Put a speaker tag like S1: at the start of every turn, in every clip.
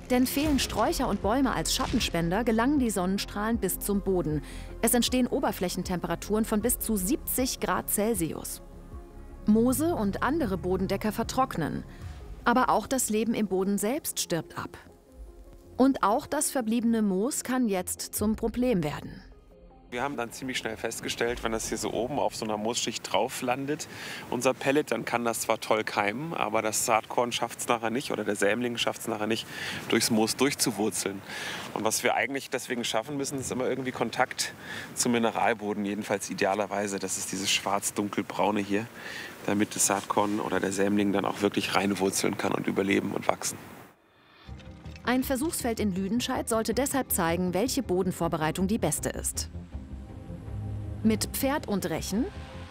S1: Denn fehlen Sträucher und Bäume als Schattenspender, gelangen die Sonnenstrahlen bis zum Boden. Es entstehen Oberflächentemperaturen von bis zu 70 Grad Celsius. Moose und andere Bodendecker vertrocknen. Aber auch das Leben im Boden selbst stirbt ab. Und auch das verbliebene Moos kann jetzt zum Problem werden.
S2: Wir haben dann ziemlich schnell festgestellt, wenn das hier so oben auf so einer Moosschicht drauf landet, unser Pellet, dann kann das zwar toll keimen, aber das Saatkorn schafft es nachher nicht oder der Sämling schafft es nachher nicht, durchs Moos durchzuwurzeln. Und was wir eigentlich deswegen schaffen müssen, ist immer irgendwie Kontakt zum Mineralboden, jedenfalls idealerweise. Das ist dieses schwarz-dunkelbraune hier, damit das Saatkorn oder der Sämling dann auch wirklich reinwurzeln kann und überleben und wachsen.
S1: Ein Versuchsfeld in Lüdenscheid sollte deshalb zeigen, welche Bodenvorbereitung die beste ist. Mit Pferd und Rechen,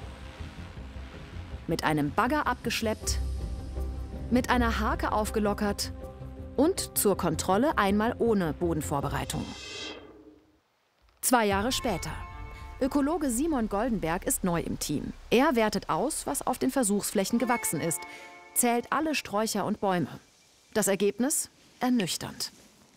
S1: mit einem Bagger abgeschleppt, mit einer Hake aufgelockert und zur Kontrolle einmal ohne Bodenvorbereitung. 2 Jahre später. Ökologe Simon Goldenberg ist neu im Team. Er wertet aus, was auf den Versuchsflächen gewachsen ist, zählt alle Sträucher und Bäume. Das Ergebnis? Ernüchternd.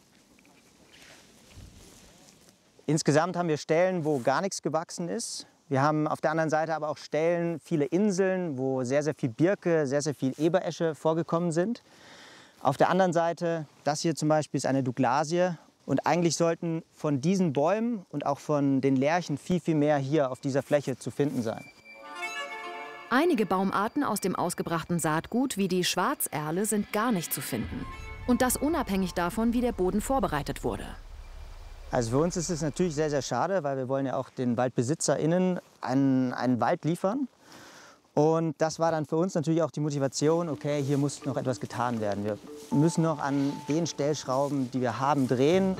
S3: Insgesamt haben wir Stellen, wo gar nichts gewachsen ist. Wir haben auf der anderen Seite aber auch Stellen, viele Inseln, wo sehr, sehr viel Birke, sehr, sehr viel Eberesche vorgekommen sind. Auf der anderen Seite, das hier zum Beispiel ist eine Douglasie. Und eigentlich sollten von diesen Bäumen und auch von den Lärchen viel, viel mehr hier auf dieser Fläche zu finden sein.
S1: Einige Baumarten aus dem ausgebrachten Saatgut, wie die Schwarzerle, sind gar nicht zu finden. Und das unabhängig davon, wie der Boden vorbereitet wurde.
S3: Also für uns ist es natürlich sehr, sehr schade, weil wir wollen ja auch den WaldbesitzerInnen einen Wald liefern. Und das war dann für uns natürlich auch die Motivation, okay, hier muss noch etwas getan werden. Wir müssen noch an den Stellschrauben, die wir haben, drehen.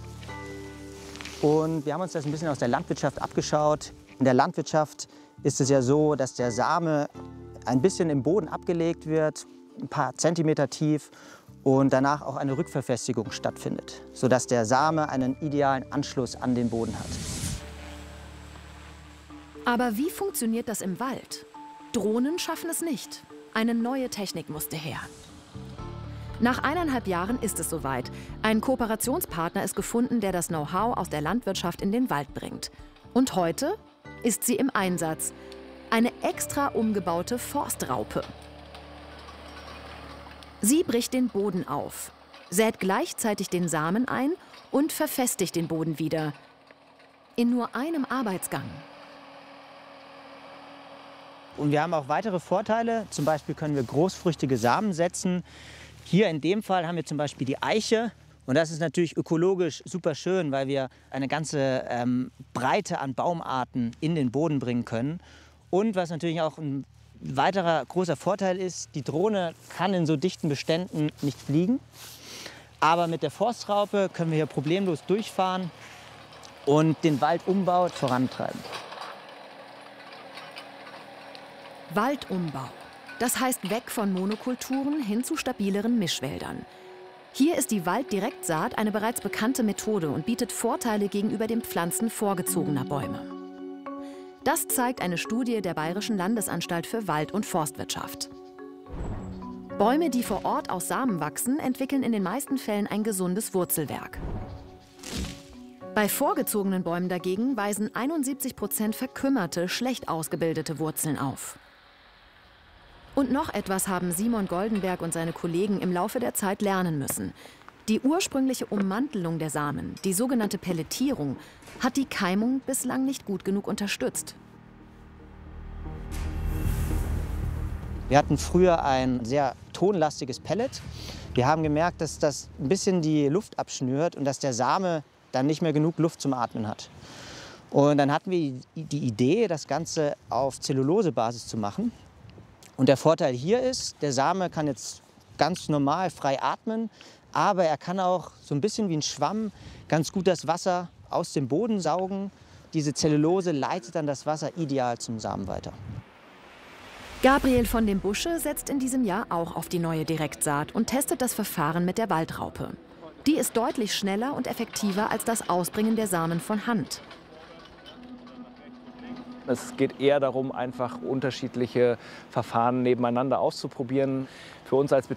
S3: Und wir haben uns das ein bisschen aus der Landwirtschaft abgeschaut. In der Landwirtschaft ist es ja so, dass der Same ein bisschen im Boden abgelegt wird, ein paar Zentimeter tief. Und danach auch eine Rückverfestigung stattfindet, sodass der Same einen idealen Anschluss an den Boden hat.
S1: Aber wie funktioniert das im Wald? Drohnen schaffen es nicht. Eine neue Technik musste her. Nach 1,5 Jahren ist es soweit. Ein Kooperationspartner ist gefunden, der das Know-how aus der Landwirtschaft in den Wald bringt. Und heute ist sie im Einsatz. Eine extra umgebaute Forstraupe. Sie bricht den Boden auf, sät gleichzeitig den Samen ein und verfestigt den Boden wieder. In nur einem Arbeitsgang.
S3: Und wir haben auch weitere Vorteile. Zum Beispiel können wir großfrüchtige Samen setzen. Hier in dem Fall haben wir zum Beispiel die Eiche. Und das ist natürlich ökologisch super schön, weil wir eine ganze Breite an Baumarten in den Boden bringen können. Und was natürlich auch ein weiterer großer Vorteil ist, die Drohne kann in so dichten Beständen nicht fliegen. Aber mit der Forstraupe können wir hier problemlos durchfahren und den Waldumbau vorantreiben.
S1: Waldumbau. Das heißt weg von Monokulturen hin zu stabileren Mischwäldern. Hier ist die Walddirektsaat eine bereits bekannte Methode und bietet Vorteile gegenüber dem Pflanzen vorgezogener Bäume. Das zeigt eine Studie der Bayerischen Landesanstalt für Wald- und Forstwirtschaft. Bäume, die vor Ort aus Samen wachsen, entwickeln in den meisten Fällen ein gesundes Wurzelwerk. Bei vorgezogenen Bäumen dagegen weisen 71% verkümmerte, schlecht ausgebildete Wurzeln auf. Und noch etwas haben Simon Goldenberg und seine Kollegen im Laufe der Zeit lernen müssen. Die ursprüngliche Ummantelung der Samen, die sogenannte Pelletierung, hat die Keimung bislang nicht gut genug unterstützt.
S3: Wir hatten früher ein sehr tonlastiges Pellet. Wir haben gemerkt, dass das ein bisschen die Luft abschnürt und dass der Same dann nicht mehr genug Luft zum Atmen hat. Und dann hatten wir die Idee, das Ganze auf Zellulosebasis zu machen. Und der Vorteil hier ist, der Same kann jetzt ganz normal frei atmen, aber er kann auch so ein bisschen wie ein Schwamm ganz gut das Wasser aus dem Boden saugen. Diese Zellulose leitet dann das Wasser ideal zum Samen weiter.
S1: Gabriel von dem Busche setzt in diesem Jahr auch auf die neue Direktsaat und testet das Verfahren mit der Waldraupe. Die ist deutlich schneller und effektiver als das Ausbringen der Samen von Hand.
S4: Es geht eher darum, einfach unterschiedliche Verfahren nebeneinander auszuprobieren. Für uns als